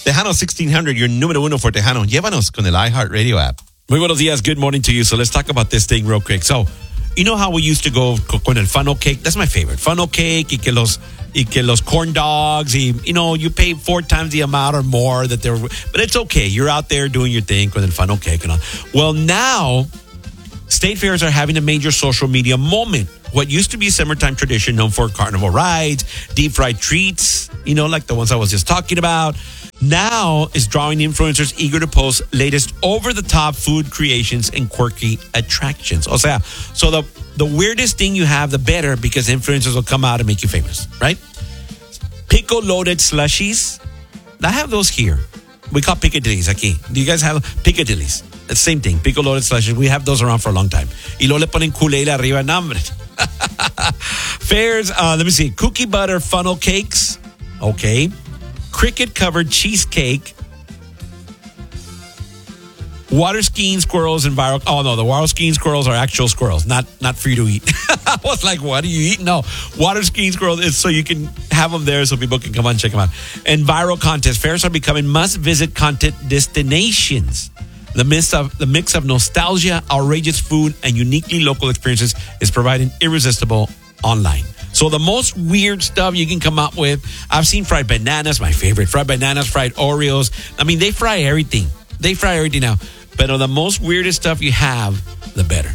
Tejano 1600, your número uno for Tejano. Llévanos con el iHeartRadio app. Muy buenos días. Good morning to you. So let's talk about this thing real quick. So, you know how we used to go con el funnel cake? That's my favorite. Funnel cake y que los corn dogs y, you know, you pay 4 times the amount or more that they're, but it's okay. You're out there doing your thing con el funnel cake and all. Well, now, state fairs are having a major social media moment. What used to be a summertime tradition known for carnival rides, deep fried treats, you know, like the ones I was just talking about, now is drawing influencers eager to post latest over-the-top food creations and quirky attractions. O sea, so the weirdest thing you have, the better, because influencers will come out and make you famous, right? Pickle-loaded slushies. I have those here. We call picadillies aquí. Do you guys have picadillies? It's the same thing. Pickle-loaded slushies. We have those around for a long time. Y luego le ponen Kool-Aid arriba. No, hombre. Fairs, let me see. Cookie butter funnel cakes. Okay. Cricket covered cheesecake. Water skiing squirrels and viral. Oh no, the water skiing squirrels are actual squirrels, not for you to eat. I was like, what do you eat? No, water skiing squirrels is so you can have them there so people can come on and check them out. And viral contests. Fairs are becoming must-visit content destinations. The mix of nostalgia, outrageous food, and uniquely local experiences is providing irresistible online. So the most weird stuff you can come up with, I've seen fried bananas, my favorite. Fried bananas, fried Oreos. I mean, they fry everything. They fry everything now. But the most weirdest stuff you have, the better.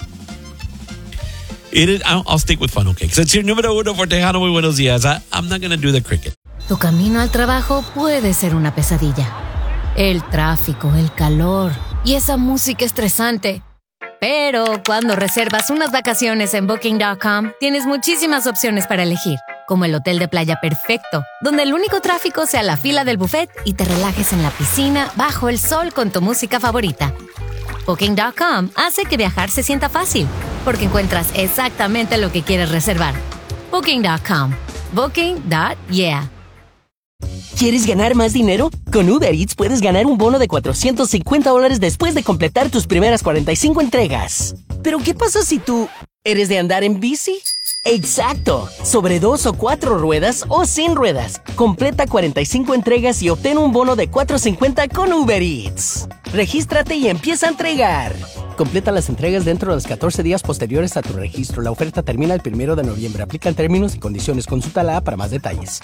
I'll stick with funnel cakes. It's your número uno for Tejano. Muy buenos días. I'm not going to do the cricket. Tu camino al trabajo puede ser una pesadilla. El tráfico, el calor y esa música estresante. Pero cuando reservas unas vacaciones en Booking.com, tienes muchísimas opciones para elegir, como el hotel de playa perfecto, donde el único tráfico sea la fila del buffet y te relajes en la piscina bajo el sol con tu música favorita. Booking.com hace que viajar se sienta fácil, porque encuentras exactamente lo que quieres reservar. Booking.com. Booking.yeah. ¿Quieres ganar más dinero? Con Uber Eats puedes ganar un bono de $450 después de completar tus primeras 45 entregas. ¿Pero qué pasa si tú eres de andar en bici? ¡Exacto! Sobre 2 o 4 ruedas o sin ruedas. Completa 45 entregas y obtén un bono de $450 con Uber Eats. Regístrate y empieza a entregar. Completa las entregas dentro de los 14 días posteriores a tu registro. La oferta termina el 1 de noviembre. Aplican términos y condiciones. Consulta la app para más detalles.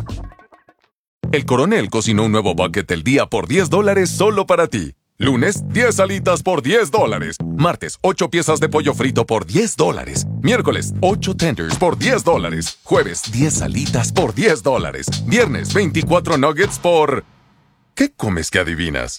El Coronel cocinó un nuevo bucket del día por $10 solo para ti. Lunes, 10 alitas por $10. Martes, 8 piezas de pollo frito por $10. Miércoles, 8 tenders por $10. Jueves, 10 alitas por $10. Viernes, 24 nuggets por... ¿Qué comes que adivinas?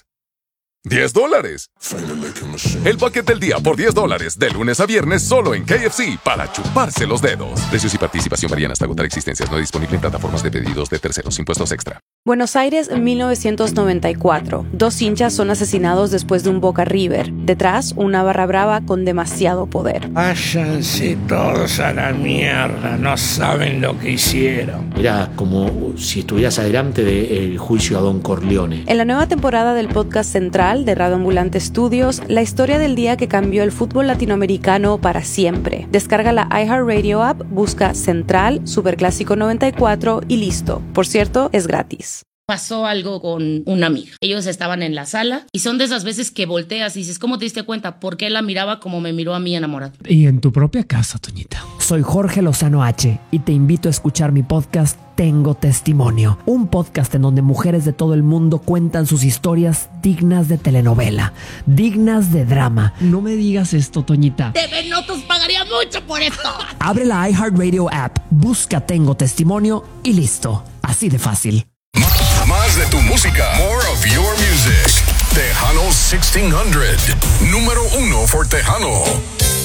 $10. El bucket del día por $10, de lunes a viernes solo en KFC para chuparse los dedos. Precios y participación varían hasta agotar existencias. No disponible en plataformas de pedidos de terceros. Impuestos extra. Buenos Aires, 1994. 2 hinchas son asesinados después de un Boca River. Detrás, una barra brava con demasiado poder. Váyanse todos a la mierda. No saben lo que hicieron. Era como si estuvieras adelante del juicio a Don Corleone. En la nueva temporada del podcast Central de Radio Ambulante Studios, la historia del día que cambió el fútbol latinoamericano para siempre. Descarga la iHeartRadio app, busca Central, Superclásico 94 y listo. Por cierto, es gratis. Pasó algo con una amiga. Ellos estaban en la sala y son de esas veces que volteas y dices, ¿cómo te diste cuenta? ¿Por qué la miraba como me miró a mí enamorado? Y en tu propia casa, Toñita. Soy Jorge Lozano H y te invito a escuchar mi podcast Tengo Testimonio, un podcast en donde mujeres de todo el mundo cuentan sus historias dignas de telenovela, dignas de drama. No me digas esto, Toñita. TV Notos pagaría mucho por esto. Abre la iHeartRadio app, busca Tengo Testimonio y listo. Así de fácil. Más de tu música. More of your music. Tejano 1600. Número uno for Tejano.